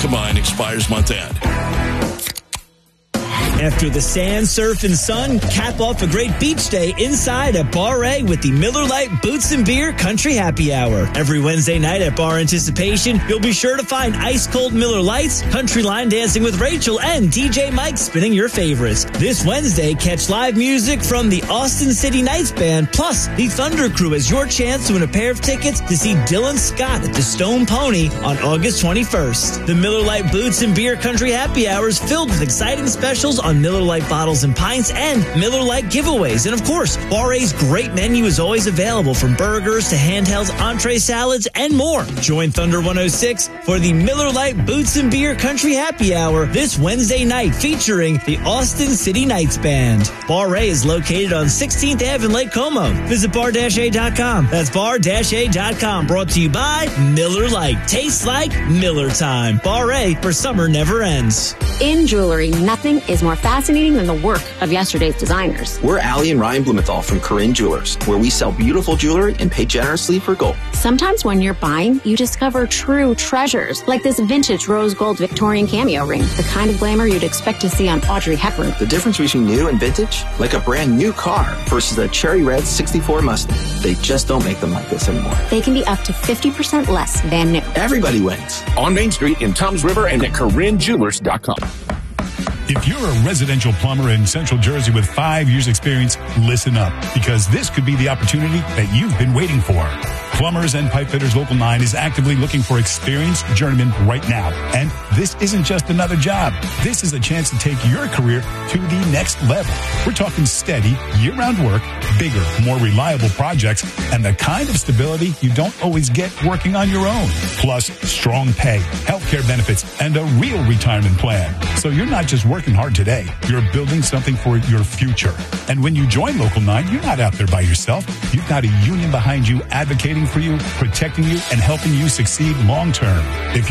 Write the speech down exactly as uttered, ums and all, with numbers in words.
combined expires month end. After the sand, surf, and sun, cap off a great beach day inside at Bar A with the Miller Lite Boots and Beer Country Happy Hour. Every Wednesday night at Bar Anticipation, you'll be sure to find ice-cold Miller Lights, country line dancing with Rachel, and D J Mike spinning your favorites. This Wednesday, catch live music from the Austin City Knights Band, plus the Thunder Crew as your chance to win a pair of tickets to see Dylan Scott at the Stone Pony on August twenty-first. The Miller Lite Boots and Beer Country Happy Hour is filled with exciting specials on Miller Lite bottles and pints and Miller Lite giveaways. And of course, Bar A's great menu is always available, from burgers to handhelds, entree salads, and more. Join Thunder one oh six for the Miller Lite Boots and Beer Country Happy Hour this Wednesday night, featuring the Austin City Knights Band. Bar A is located on sixteenth Avenue in Lake Como. Visit bar a dot com. That's bar a dot com. Brought to you by Miller Lite. Tastes like Miller time. Bar A, for summer never ends. In jewelry, nothing is more fascinating than the work of yesterday's designers. We're Allie and Ryan Blumenthal from Corinne Jewelers, where we sell beautiful jewelry and pay generously for gold. Sometimes when you're buying, you discover true treasures, like this vintage rose gold Victorian cameo ring, the kind of glamour you'd expect to see on Audrey Hepburn. The difference between new and vintage? Like a brand new car versus a cherry red sixty-four Mustang. They just don't make them like this anymore. They can be up to fifty percent less than new. Everybody wins. On Main Street in Toms River and at Corinne Jewelers dot com. If you're a residential plumber in Central Jersey with five years experience, listen up, because this could be the opportunity that you've been waiting for. Plumbers and Pipe Fitters Local nine is actively looking for experienced journeymen right now. And this isn't just another job. This is a chance to take your career to the next level. We're talking steady, year-round work, bigger, more reliable projects, and the kind of stability you don't always get working on your own. Plus, strong pay, healthcare benefits, and a real retirement plan. So you're not just working hard today. You're building something for your future. And when you join Local nine, you're not out there by yourself. You've got a union behind you advocating for you, protecting you, and helping you succeed long term. If